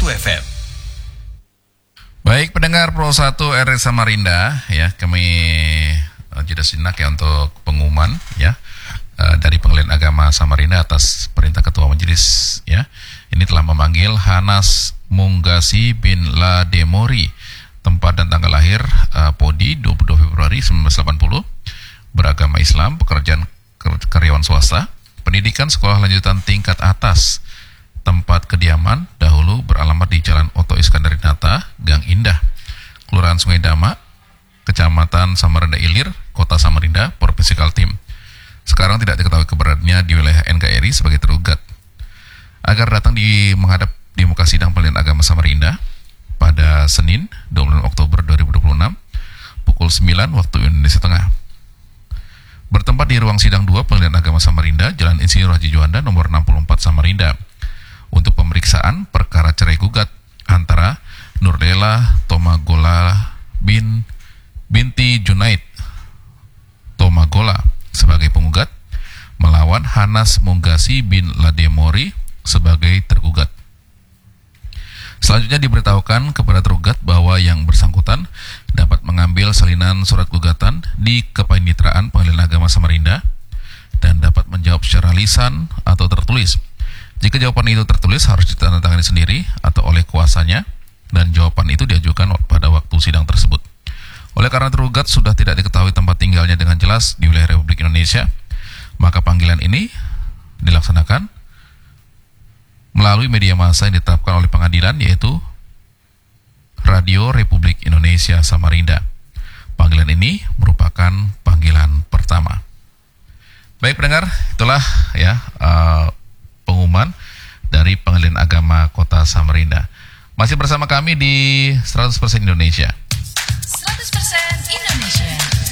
FM. Baik pendengar Pro 1 RRI Samarinda, ya kami jeda sejenak ya untuk pengumuman ya dari Pengadilan Agama Samarinda atas perintah Ketua Majelis ya. Ini telah memanggil Hanas Munggasi bin Lademori, tempat dan tanggal lahir Podi 22 Februari 1980, beragama Islam, pekerjaan karyawan swasta, pendidikan sekolah lanjutan tingkat atas, tempat kediaman dahulu beralamat di Jalan Oto Iskandarinata, Gang Indah, Kelurahan Sungai Dama, Kecamatan Samarinda Ilir, Kota Samarinda, Provinsi Kaltim. Sekarang tidak diketahui keberadaannya di wilayah NKRI sebagai tergugat. Agar datang menghadap di muka sidang Pengadilan Agama Samarinda pada Senin 26 Oktober 2026 pukul 9 waktu Indonesia Tengah. Bertempat di ruang sidang 2 Pengadilan Agama Samarinda, Jalan Insinyur Haji Juanda nomor 64 Samarinda, untuk pemeriksaan perkara cerai gugat antara Nurlela Tomagola binti Junaid Tomagola sebagai penggugat melawan Hanas Munggasi bin Lademori sebagai tergugat. Selanjutnya diberitahukan kepada tergugat bahwa yang bersangkutan dapat mengambil salinan surat gugatan di Kepanitraan Pengadilan Agama Samarinda dan dapat menjawab secara lisan atau tertulis. Jika jawaban itu tertulis harus ditandatangani sendiri atau oleh kuasanya dan jawaban itu diajukan pada waktu sidang tersebut. Oleh karena tergugat sudah tidak diketahui tempat tinggalnya dengan jelas di wilayah Republik Indonesia, maka panggilan ini dilaksanakan melalui media massa yang ditetapkan oleh pengadilan, yaitu Radio Republik Indonesia Samarinda. Panggilan ini merupakan panggilan pertama. Baik pendengar, itulah ya pengumuman dari Pengadilan Agama Kota Samarinda. Masih bersama kami di 100% Indonesia. 100% Indonesia.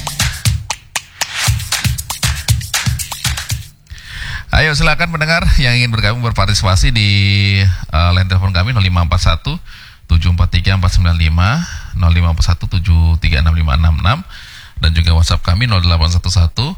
Ayo silakan pendengar yang ingin bergabung berpartisipasi di line telepon kami 0541 743 495, 0541 7365566, dan juga WhatsApp kami 0811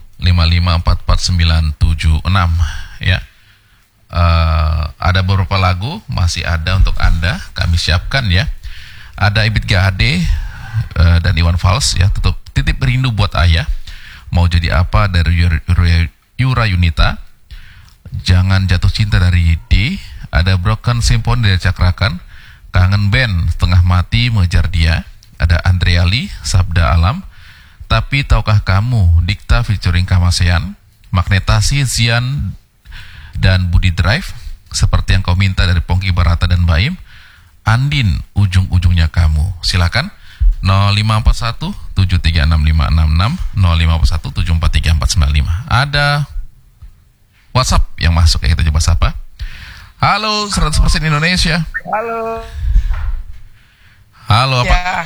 5544 976 ya. Ada beberapa lagu masih ada untuk Anda, kami siapkan ya. Ada Ibit GAD dan Iwan Fals ya, titip rindu buat ayah, mau jadi apa dari Yura Yunita, jangan jatuh cinta dari D, ada Broken Symphony dari Cakrakan, kangen band setengah mati mengejar dia, ada Andreali Sabda Alam, tapi tahukah kamu, Dikta featuring Kamasean, Magnetasi Zian dan Budi Drive, seperti yang kau minta dari Pongki Barata dan Baim, Andin ujung-ujungnya kamu. Silakan 0541 7365566, 0541 743 495. Ada WhatsApp yang masuk ya, kita coba sapa. Halo 100% Indonesia. Halo. Halo, apa? Ya.